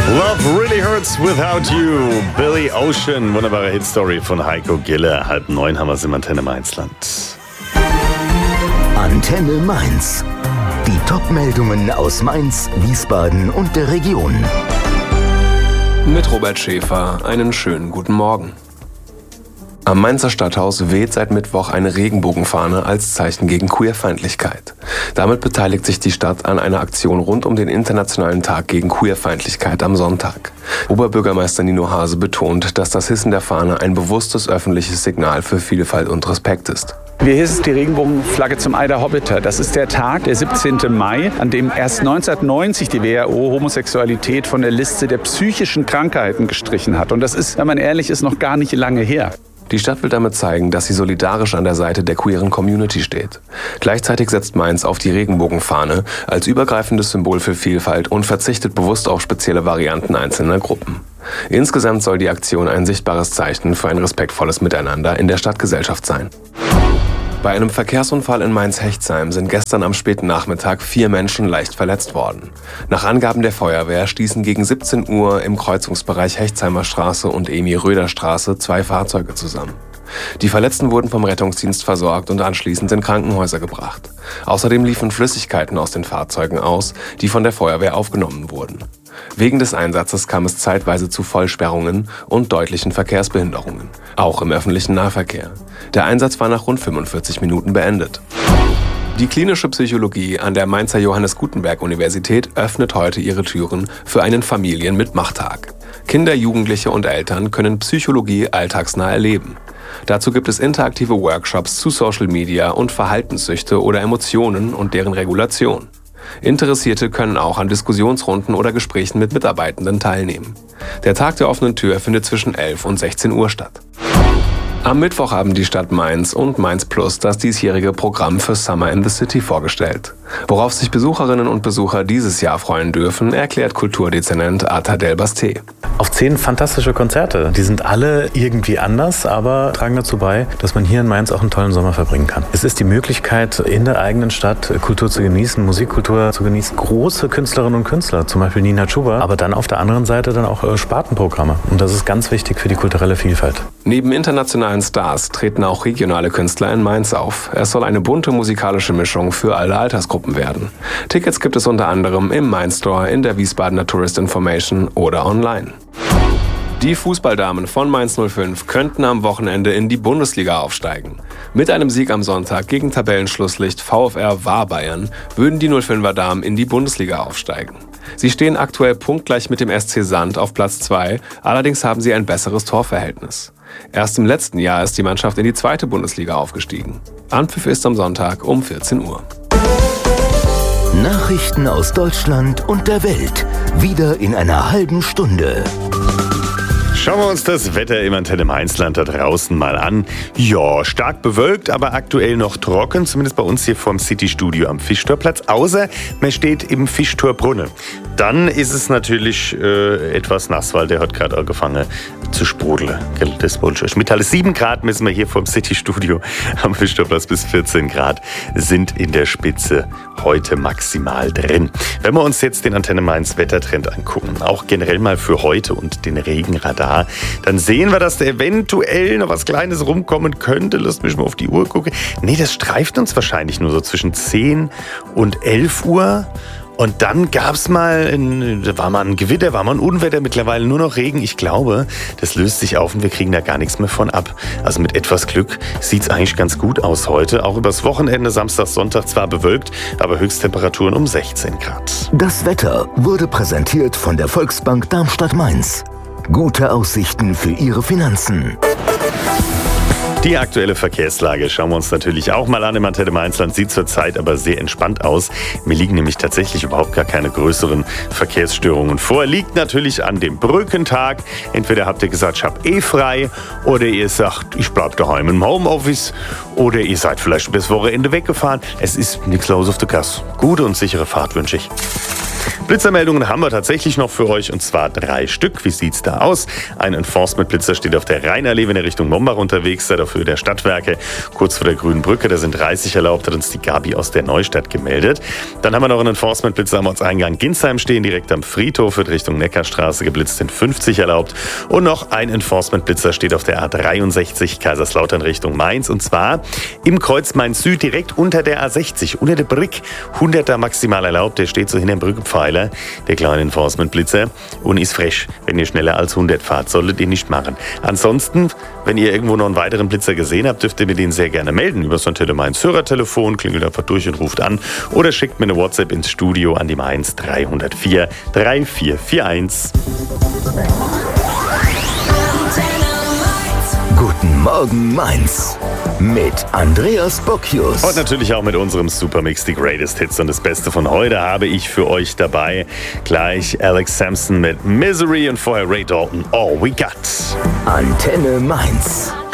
Love Really Hurts Without You, Billy Ocean, wunderbare Hitstory von Heiko Gille. 8:30 haben wir es im Antenne Mainzland. Antenne Mainz. Die Top-Meldungen aus Mainz, Wiesbaden und der Region. Mit Robert Schäfer, einen schönen guten Morgen. Am Mainzer Stadthaus weht seit Mittwoch eine Regenbogenfahne als Zeichen gegen Queerfeindlichkeit. Damit beteiligt sich die Stadt an einer Aktion rund um den Internationalen Tag gegen Queerfeindlichkeit am Sonntag. Oberbürgermeister Nino Hase betont, dass das Hissen der Fahne ein bewusstes öffentliches Signal für Vielfalt und Respekt ist. Wir hissen die Regenbogenflagge zum Eider Hobbiter. Das ist der Tag, der 17. Mai, an dem erst 1990 die WHO Homosexualität von der Liste der psychischen Krankheiten gestrichen hat. Und das ist, wenn man ehrlich ist, noch gar nicht lange her. Die Stadt will damit zeigen, dass sie solidarisch an der Seite der queeren Community steht. Gleichzeitig setzt Mainz auf die Regenbogenfahne als übergreifendes Symbol für Vielfalt und verzichtet bewusst auf spezielle Varianten einzelner Gruppen. Insgesamt soll die Aktion ein sichtbares Zeichen für ein respektvolles Miteinander in der Stadtgesellschaft sein. Bei einem Verkehrsunfall in Mainz-Hechtsheim sind gestern am späten Nachmittag 4 Menschen leicht verletzt worden. Nach Angaben der Feuerwehr stießen gegen 17 Uhr im Kreuzungsbereich Hechtsheimer Straße und Emil-Röder-Straße 2 Fahrzeuge zusammen. Die Verletzten wurden vom Rettungsdienst versorgt und anschließend in Krankenhäuser gebracht. Außerdem liefen Flüssigkeiten aus den Fahrzeugen aus, die von der Feuerwehr aufgenommen wurden. Wegen des Einsatzes kam es zeitweise zu Vollsperrungen und deutlichen Verkehrsbehinderungen, auch im öffentlichen Nahverkehr. Der Einsatz war nach rund 45 Minuten beendet. Die klinische Psychologie an der Mainzer Johannes-Gutenberg-Universität öffnet heute ihre Türen für einen Familien-Mitmachtag. Kinder, Jugendliche und Eltern können Psychologie alltagsnah erleben. Dazu gibt es interaktive Workshops zu Social Media und Verhaltenssüchte oder Emotionen und deren Regulation. Interessierte können auch an Diskussionsrunden oder Gesprächen mit Mitarbeitenden teilnehmen. Der Tag der offenen Tür findet zwischen 11 und 16 Uhr statt. Am Mittwoch haben die Stadt Mainz und Mainz Plus das diesjährige Programm für Summer in the City vorgestellt. Worauf sich Besucherinnen und Besucher dieses Jahr freuen dürfen, erklärt Kulturdezernent Ata Del-Basté. Auf 10 fantastische Konzerte. Die sind alle irgendwie anders, aber tragen dazu bei, dass man hier in Mainz auch einen tollen Sommer verbringen kann. Es ist die Möglichkeit, in der eigenen Stadt Kultur zu genießen, Musikkultur zu genießen. Große Künstlerinnen und Künstler, zum Beispiel Nina Chuba, aber dann auf der anderen Seite dann auch Spartenprogramme. Und das ist ganz wichtig für die kulturelle Vielfalt. Neben internationalen Stars treten auch regionale Künstler in Mainz auf. Es soll eine bunte musikalische Mischung für alle Altersgruppen werden. Tickets gibt es unter anderem im Mainz Store, in der Wiesbadener Tourist Information oder online. Die Fußballdamen von Mainz 05 könnten am Wochenende in die Bundesliga aufsteigen. Mit einem Sieg am Sonntag gegen Tabellenschlusslicht VfR Wahrbayern würden die 05er Damen in die Bundesliga aufsteigen. Sie stehen aktuell punktgleich mit dem SC Sand auf Platz 2, allerdings haben sie ein besseres Torverhältnis. Erst im letzten Jahr ist die Mannschaft in die 2. Bundesliga aufgestiegen. Anpfiff ist am Sonntag um 14 Uhr. Nachrichten aus Deutschland und der Welt. Wieder in einer halben Stunde. Schauen wir uns das Wetter im Antenne Mainzland da draußen mal an. Ja, stark bewölkt, aber aktuell noch trocken, zumindest bei uns hier vorm City-Studio am Fischtorplatz, außer man steht im Fischtorbrunnen. Dann ist es natürlich etwas nass, weil der hat gerade angefangen zu sprudeln. Das wollte ich euch mitteilen. 7 Grad messen wir hier vom City-Studio am Fischtorplatz, bis 14 Grad sind in der Spitze heute maximal drin. Wenn wir uns jetzt den Antenne Mainz Wettertrend angucken, auch generell mal für heute und den Regenradar, dann sehen wir, dass da eventuell noch was Kleines rumkommen könnte. Lasst mich mal auf die Uhr gucken. Nee, das streift uns wahrscheinlich nur so zwischen 10 und 11 Uhr. Und dann gab's mal, da war mal ein Gewitter, war mal ein Unwetter, mittlerweile nur noch Regen. Ich glaube, das löst sich auf und wir kriegen da gar nichts mehr von ab. Also mit etwas Glück sieht's eigentlich ganz gut aus heute. Auch übers Wochenende, Samstag, Sonntag zwar bewölkt, aber Höchsttemperaturen um 16 Grad. Das Wetter wurde präsentiert von der Volksbank Darmstadt-Mainz. Gute Aussichten für Ihre Finanzen. Die aktuelle Verkehrslage schauen wir uns natürlich auch mal an im Antenne Mainzland. Sieht zurzeit aber sehr entspannt aus. Mir liegen nämlich tatsächlich überhaupt gar keine größeren Verkehrsstörungen vor. Liegt natürlich an dem Brückentag. Entweder habt ihr gesagt, ich hab frei, oder ihr sagt, ich bleib daheim im Homeoffice, oder ihr seid vielleicht bis Wochenende weggefahren. Es ist nichts los auf der Gas. Gute und sichere Fahrt wünsche ich. Blitzermeldungen haben wir tatsächlich noch für euch, und zwar 3 Stück. Wie sieht's da aus? Ein Enforcement-Blitzer steht auf der Rheinallee, wenn ihr Richtung Mombach unterwegs seid, auf Höhe der Stadtwerke, kurz vor der Grünen Brücke. Da sind 30 erlaubt, hat uns die Gabi aus der Neustadt gemeldet. Dann haben wir noch einen Enforcement-Blitzer am Ortseingang Ginsheim stehen, direkt am Friedhof, wird Richtung Neckarstraße geblitzt, sind 50 erlaubt. Und noch ein Enforcement-Blitzer steht auf der A63 Kaiserslautern Richtung Mainz, und zwar im Kreuz Mainz Süd, direkt unter der A60, unter der Brick. 100er maximal erlaubt, der steht so hinter dem Brückenpfeiler, der kleine Enforcement-Blitzer, und ist fresh. Wenn ihr schneller als 100 fahrt, solltet ihr nicht machen. Ansonsten, wenn ihr irgendwo noch einen weiteren Blitzer gesehen habt, dürft ihr mir den sehr gerne melden über so ein Tele-Mainz Hörertelefon, klingelt einfach durch und ruft an oder schickt mir eine WhatsApp ins Studio an die Mainz 304 3441. Guten Morgen Mainz mit Andreas Bocchius. Und natürlich auch mit unserem Supermix, die Greatest Hits, und das Beste von heute habe ich für euch dabei. Gleich Alex Sampson mit Misery und vorher Ray Dalton, All We Got. Antenne Mainz.